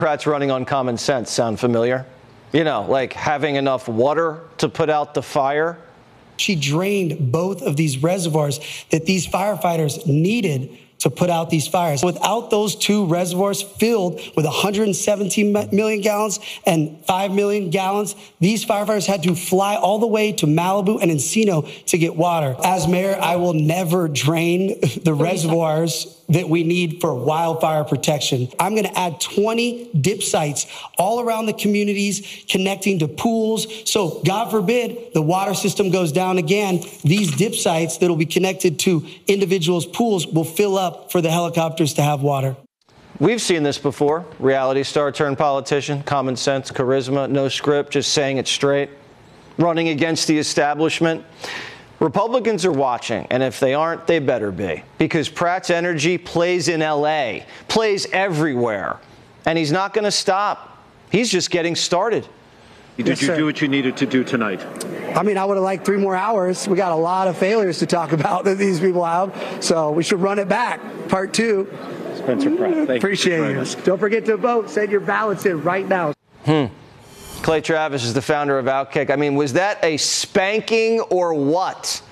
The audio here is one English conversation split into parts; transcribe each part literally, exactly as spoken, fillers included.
Democrats running on common sense sound familiar? You know, like having enough water to put out the fire. She drained both of these reservoirs that these firefighters needed to put out these fires. Without those two reservoirs filled with one hundred seventeen million gallons and five million gallons, these firefighters had to fly all the way to Malibu and Encino to get water. As mayor, I will never drain the reservoirs that we need for wildfire protection. I'm going to add twenty dip sites all around the communities connecting to pools. So God forbid the water system goes down again, these dip sites that will be connected to individuals' pools will fill up for the helicopters to have water. We've seen this before. Reality star turned politician, common sense, charisma, no script, just saying it straight, running against the establishment. Republicans are watching, and if they aren't, they better be, because Pratt's energy plays in L A, plays everywhere, and he's not going to stop. He's just getting started. Did Yes, you sir. do what you needed to do tonight? I mean, I would have liked three more hours. We got a lot of failures to talk about that these people have, so we should run it back. Part two. Spencer Pratt, thank Appreciate you. you. Don't forget to vote. Send your ballots in right now. Hmm. Clay Travis is the founder of Outkick. I mean, was that a spanking or what?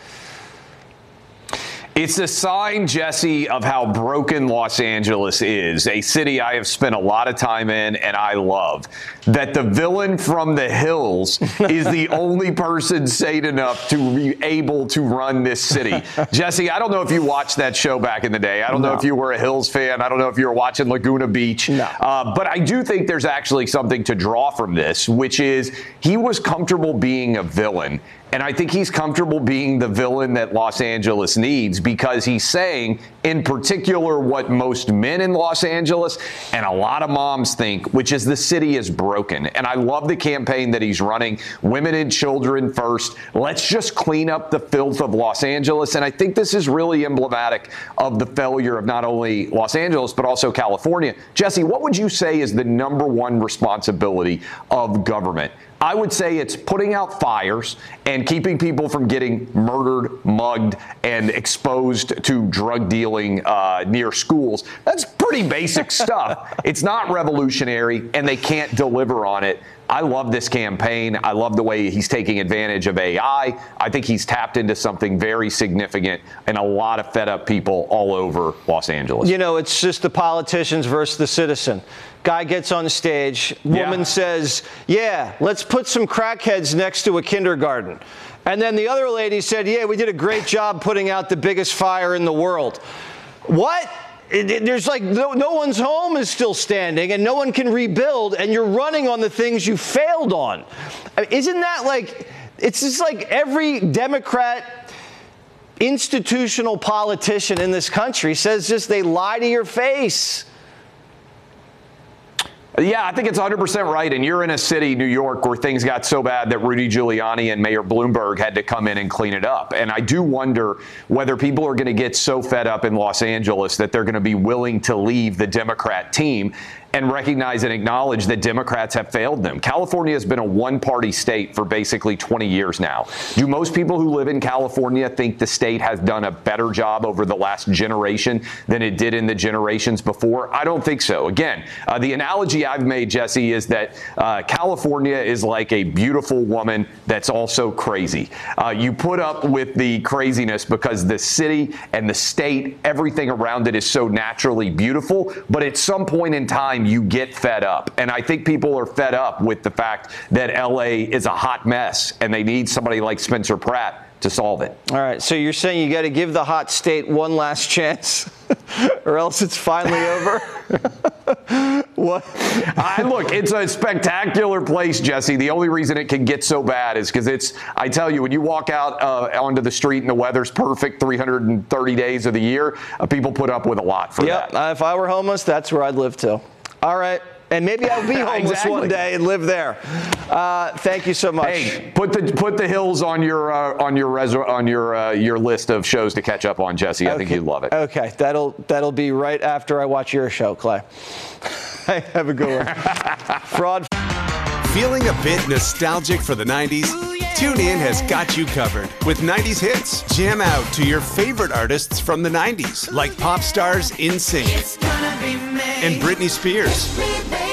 It's a sign, Jesse, of how broken Los Angeles is, a city I have spent a lot of time in and I love. That the villain from the hills is the only person sane enough to be able to run this city. Jesse, I don't know if you watched that show back in the day. I don't no. know if you were a Hills fan. I don't know if you were watching Laguna Beach. No. Uh, but I do think there's actually something to draw from this, which is he was comfortable being a villain. And I think he's comfortable being the villain that Los Angeles needs, because he's saying, in particular, what most men in Los Angeles and a lot of moms think, which is the city is broken. And I love the campaign that he's running, women and children first. Let's just clean up the filth of Los Angeles. And I think this is really emblematic of the failure of not only Los Angeles, but also California. Jesse, what would you say is the number one responsibility of government? I would say it's putting out fires and keeping people from getting murdered, mugged, and exposed to drug dealing uh, near schools. That's pretty basic stuff. It's not revolutionary, and they can't deliver on it. I love this campaign. I love the way he's taking advantage of A I. I think he's tapped into something very significant and a lot of fed up people all over Los Angeles. You know, it's just the politicians versus the citizen. Guy gets on stage, woman Yeah. says, yeah, let's put some crackheads next to a kindergarten. And then the other lady said, yeah, we did a great job putting out the biggest fire in the world. What? It, it, there's like no, no one's home is still standing and no one can rebuild, and you're running on the things you failed on. I mean, isn't that like, it's just like every Democrat institutional politician in this country says just they lie to your face. Yeah, I think it's one hundred percent right. And you're in a city, New York, where things got so bad that Rudy Giuliani and Mayor Bloomberg had to come in and clean it up. And I do wonder whether people are going to get so fed up in Los Angeles that they're going to be willing to leave the Democrat team and recognize and acknowledge that Democrats have failed them. California has been a one-party state for basically twenty years now. Do most people who live in California think the state has done a better job over the last generation than it did in the generations before? I don't think so. Again, uh, the analogy I've made, Jesse, is that uh, California is like a beautiful woman that's also crazy. Uh, you put up with the craziness because the city and the state, everything around it is so naturally beautiful, but at some point in time, you get fed up. And I think people are fed up with the fact that L A is a hot mess and they need somebody like Spencer Pratt to solve it. All right, so you're saying you got to give the hot state one last chance or else it's finally over? What? I, look, it's a spectacular place, Jesse. The only reason it can get so bad is because it's, I tell you, when you walk out uh, onto the street and the weather's perfect three hundred thirty days of the year, uh, people put up with a lot for yep, that. Uh, if I were homeless, that's where I'd live too. All right. And maybe I'll be homeless Exactly. one day and live there. Uh, thank you so much. Hey, put the put the hills on your uh, on your reser- on your uh, your list of shows to catch up on, Jesse. I okay. think you'd love it. Okay, that'll that'll be right after I watch your show, Clay. Have a good one. Fraud. Feeling a bit nostalgic for the nineties? TuneIn has got you covered with nineties hits. Jam out to your favorite artists from the nineties, like pop stars N Sync and Britney Spears.